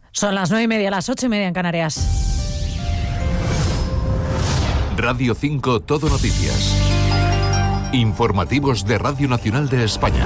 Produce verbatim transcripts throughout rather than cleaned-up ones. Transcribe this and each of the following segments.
Son las nueve y media, las ocho y media en Canarias. Radio cinco Todo Noticias. Informativos de Radio Nacional de España.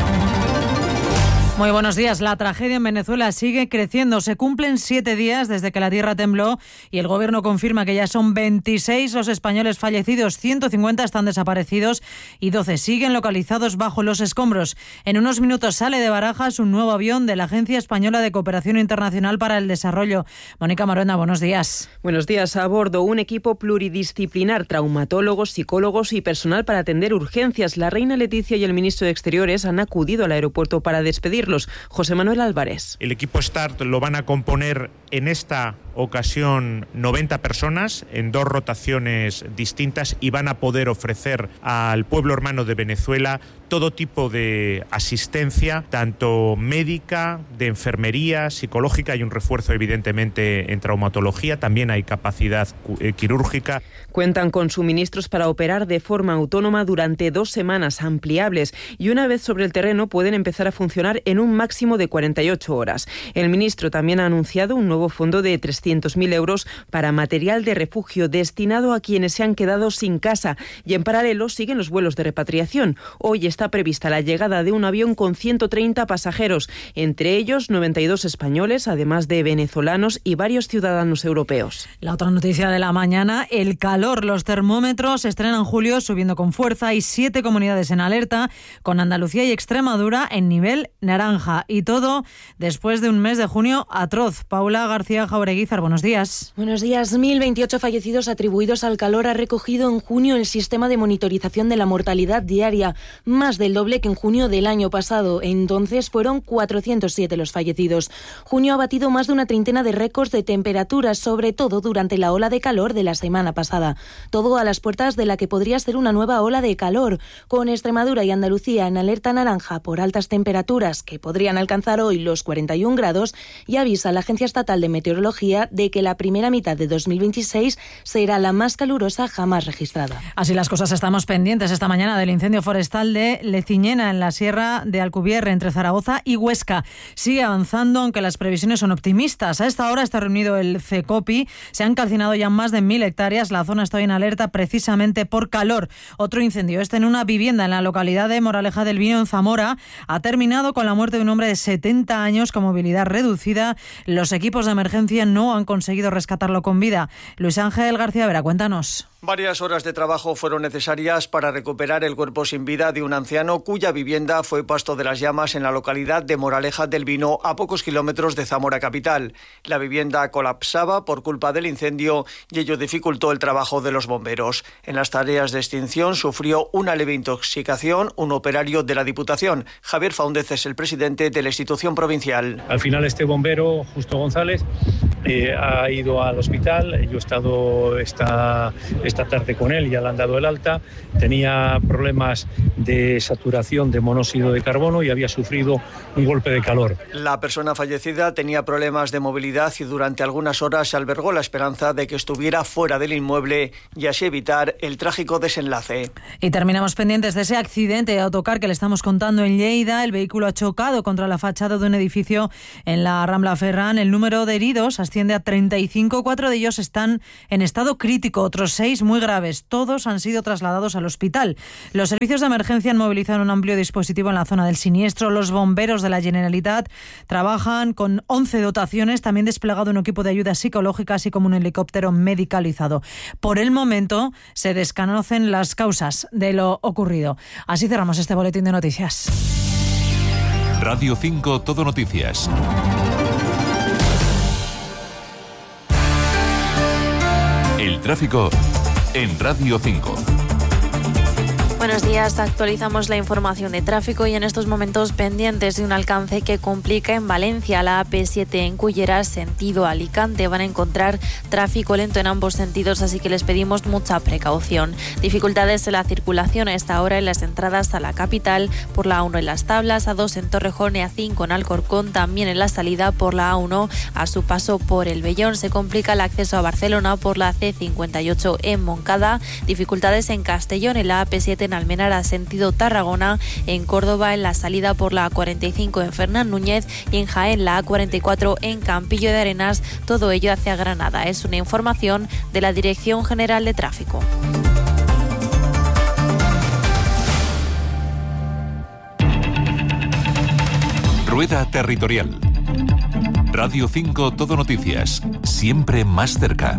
Muy buenos días. La tragedia en Venezuela sigue creciendo. Se cumplen siete días desde que la tierra tembló y el gobierno confirma que ya son veintiséis los españoles fallecidos, ciento cincuenta están desaparecidos y doce siguen localizados bajo los escombros. En unos minutos sale de Barajas un nuevo avión de la Agencia Española de Cooperación Internacional para el Desarrollo. Mónica Morena, buenos días. Buenos días. A bordo un equipo pluridisciplinar, traumatólogos, psicólogos y personal para atender urgencias. La reina Leticia y el ministro de Exteriores han acudido al aeropuerto para despedirlos. José Manuel Álvarez. El equipo START lo van a componer en esta ocasión noventa personas en dos rotaciones distintas y van a poder ofrecer al pueblo hermano de Venezuela todo tipo de asistencia, tanto médica, de enfermería, psicológica. Hay un refuerzo evidentemente en traumatología, también hay capacidad quirúrgica. Cuentan con suministros para operar de forma autónoma durante dos semanas ampliables y una vez sobre el terreno pueden empezar a funcionar en un máximo de cuarenta y ocho horas. El ministro también ha anunciado un nuevo fondo de trescientos mil euros para material de refugio destinado a quienes se han quedado sin casa y en paralelo siguen los vuelos de repatriación. Hoy está prevista la llegada de un avión con ciento treinta pasajeros, entre ellos noventa y dos españoles, además de venezolanos y varios ciudadanos europeos. La otra noticia de la mañana, el calor. Los termómetros estrenan julio subiendo con fuerza. Hay siete comunidades en alerta, con Andalucía y Extremadura en nivel naranja. Y todo después de un mes de junio atroz. Paula García Jaureguizar, buenos días. Buenos días. mil veintiocho fallecidos atribuidos al calor ha recogido en junio el sistema de monitorización de la mortalidad diaria, más del doble que en junio del año pasado. Entonces fueron cuatrocientos siete los fallecidos. Junio ha batido más de una treintena de récords de temperaturas, sobre todo durante la ola de calor de la semana pasada. Todo a las puertas de la que podría ser una nueva ola de calor, con Extremadura y Andalucía en alerta naranja por altas temperaturas que podrían alcanzar hoy los cuarenta y un grados, y avisa la Agencia Estatal de Meteorología de que la primera mitad de dos mil veintiséis será la más calurosa jamás registrada. Así las cosas, estamos pendientes esta mañana del incendio forestal de Leciñena en la Sierra de Alcubierre entre Zaragoza y Huesca. Sigue avanzando, aunque las previsiones son optimistas. A esta hora está reunido el CECOPI. Se han calcinado ya más de mil hectáreas. La zona está hoy en alerta precisamente por calor. Otro incendio, este en una vivienda en la localidad de Moraleja del Vino, en Zamora, ha terminado con la muerte de un hombre de setenta años con movilidad reducida. Los equipos de emergencia no han conseguido rescatarlo con vida. Luis Ángel García Vera, cuéntanos. Varias horas de trabajo fueron necesarias para recuperar el cuerpo sin vida de un anciano cuya vivienda fue pasto de las llamas en la localidad de Moraleja del Vino, a pocos kilómetros de Zamora capital. La vivienda colapsaba por culpa del incendio y ello dificultó el trabajo de los bomberos. En las tareas de extinción sufrió una leve intoxicación un operario de la Diputación. Javier Faúndez es el presidente de la institución provincial. Al final este bombero, Justo González, eh, ha ido al hospital. Yo he estado esta... esta tarde con él, ya le han dado el alta. Tenía problemas de saturación de monóxido de carbono y había sufrido un golpe de calor. La persona fallecida tenía problemas de movilidad y durante algunas horas se albergó la esperanza de que estuviera fuera del inmueble y así evitar el trágico desenlace. Y terminamos pendientes de ese accidente de autocar que le estamos contando en Lleida. El vehículo ha chocado contra la fachada de un edificio en la Rambla Ferran. El número de heridos asciende a treinta y cinco. Cuatro de ellos están en estado crítico, otros seis muy graves. Todos han sido trasladados al hospital. Los servicios de emergencia han movilizado un amplio dispositivo en la zona del siniestro. Los bomberos de la Generalitat trabajan con once dotaciones, también desplegado un equipo de ayuda psicológica, así como un helicóptero medicalizado. Por el momento se desconocen las causas de lo ocurrido. Así cerramos este boletín de noticias. Radio cinco Todo Noticias. El tráfico en Radio cinco. Buenos días, actualizamos la información de tráfico y en estos momentos pendientes de un alcance que complica en Valencia. La A P siete en Culleras, sentido Alicante, van a encontrar tráfico lento en ambos sentidos, así que les pedimos mucha precaución. Dificultades en la circulación a esta hora en las entradas a la capital, por la A uno en Las Tablas, A dos en Torrejón y A cinco en Alcorcón, también en la salida por la A uno a su paso por el Vellón. Se complica el acceso a Barcelona por la C cincuenta y ocho en Moncada. Dificultades en Castellón en la A P siete en Almenara sentido Tarragona, en Córdoba en la salida por la A cuarenta y cinco en Fernán Núñez y en Jaén la A cuarenta y cuatro en Campillo de Arenas, todo ello hacia Granada. Es una información de la Dirección General de Tráfico. Rueda Territorial. Radio cinco Todo Noticias, siempre más cerca.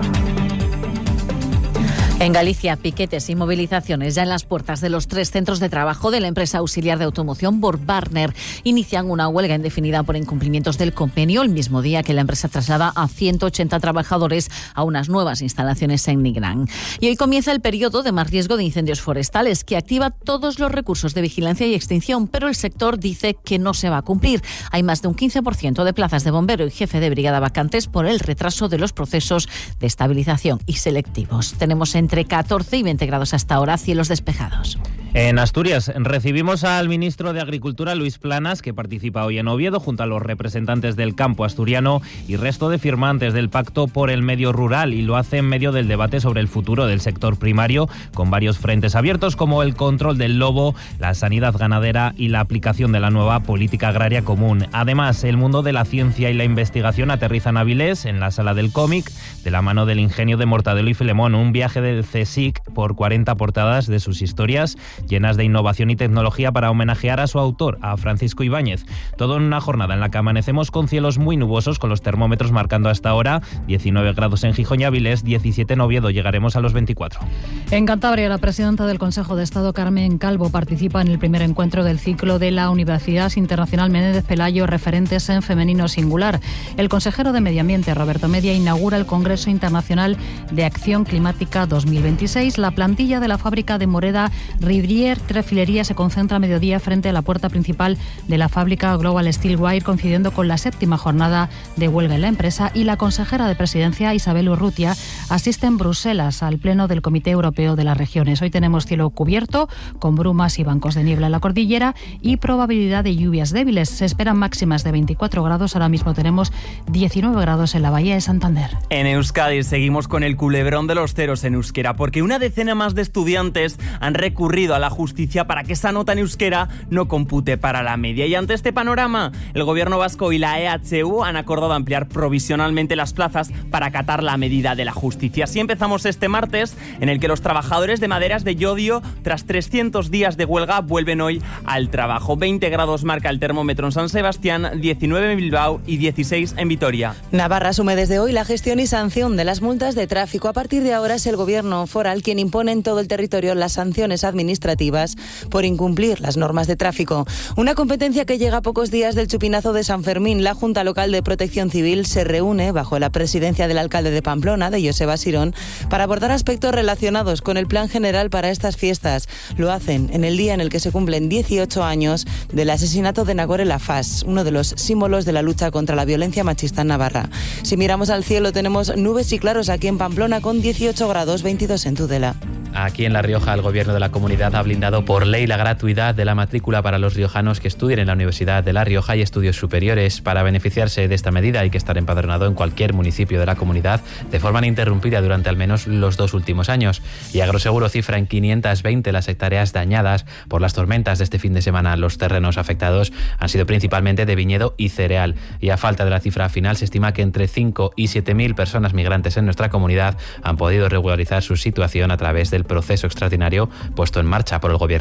En Galicia, piquetes y movilizaciones ya en las puertas de los tres centros de trabajo de la empresa auxiliar de automoción Borbarner. Inician una huelga indefinida por incumplimientos del convenio el mismo día que la empresa traslada a ciento ochenta trabajadores a unas nuevas instalaciones en Nigrán. Y hoy comienza el periodo de más riesgo de incendios forestales, que activa todos los recursos de vigilancia y extinción, pero el sector dice que no se va a cumplir. Hay más de un quince por ciento de plazas de bombero y jefe de brigada vacantes por el retraso de los procesos de estabilización y selectivos. Tenemos en entre catorce y veinte grados hasta ahora, cielos despejados. En Asturias recibimos al ministro de Agricultura, Luis Planas, que participa hoy en Oviedo junto a los representantes del campo asturiano y resto de firmantes del Pacto por el Medio Rural, y lo hace en medio del debate sobre el futuro del sector primario, con varios frentes abiertos como el control del lobo, la sanidad ganadera y la aplicación de la nueva política agraria común. Además, el mundo de la ciencia y la investigación aterriza en Avilés, en la Sala del Cómic, de la mano del ingenio de Mortadelo y Filemón, un viaje del CSIC por cuarenta portadas de sus historias llenas de innovación y tecnología para homenajear a su autor, a Francisco Ibáñez. Todo en una jornada en la que amanecemos con cielos muy nubosos, con los termómetros marcando hasta ahora diecinueve grados en Gijón y Avilés, diecisiete en Oviedo, llegaremos a los veinticuatro. En Cantabria, la presidenta del Consejo de Estado, Carmen Calvo, participa en el primer encuentro del ciclo de la Universidad Internacional Menéndez Pelayo, referentes en femenino singular. El consejero de Medio Ambiente, Roberto Media, inaugura el Congreso Internacional de Acción Climática dos mil veintiséis. La plantilla de la fábrica de Moreda Rivier Trefilería se concentra a mediodía frente a la puerta principal de la fábrica Global Steel Wire, coincidiendo con la séptima jornada de huelga en la empresa, y la consejera de Presidencia, Isabel Urrutia, asiste en Bruselas al pleno del Comité Europeo de las Regiones. Hoy tenemos cielo cubierto, con brumas y bancos de niebla en la cordillera y probabilidad de lluvias débiles. Se esperan máximas de veinticuatro grados, ahora mismo tenemos diecinueve grados en la Bahía de Santander. En Euskadi seguimos con el culebrón de los ceros en euskera, porque una decena más de estudiantes han recurrido a la justicia para que esa nota en euskera no compute para la media. Y ante este panorama, el gobierno vasco y la E H U han acordado ampliar provisionalmente las plazas para acatar la medida de la justicia. Así empezamos este martes, en el que los trabajadores de maderas de Llodio, tras trescientos días de huelga, vuelven hoy al trabajo. veinte grados marca el termómetro en San Sebastián, diecinueve en Bilbao y dieciséis en Vitoria. Navarra asume desde hoy la gestión y sanción de las multas de tráfico. A partir de ahora es el gobierno foral quien impone en todo el territorio las sanciones administrativas por incumplir las normas de tráfico. Una competencia que llega a pocos días del chupinazo de San Fermín. La Junta Local de Protección Civil se reúne bajo la presidencia del alcalde de Pamplona, de Joseba Sirón, para abordar aspectos relacionados con el plan general para estas fiestas. Lo hacen en el día en el que se cumplen dieciocho años del asesinato de Nagore Laffas, uno de los símbolos de la lucha contra la violencia machista en Navarra. Si miramos al cielo, tenemos nubes y claros aquí en Pamplona con dieciocho grados, veintidós en Tudela. Aquí en La Rioja, el gobierno de la comunidad ha blindado por ley la gratuidad de la matrícula para los riojanos que estudien en la Universidad de La Rioja y estudios superiores. Para beneficiarse de esta medida hay que estar empadronado en cualquier municipio de la comunidad de forma ininterrumpida durante al menos los dos últimos años. Y Agroseguro cifra en quinientas veinte las hectáreas dañadas por las tormentas de este fin de semana. Los terrenos afectados han sido principalmente de viñedo y cereal. Y a falta de la cifra final, se estima que entre cinco y siete mil personas migrantes en nuestra comunidad han podido regularizar su situación a través del proceso extraordinario puesto en marcha por el gobierno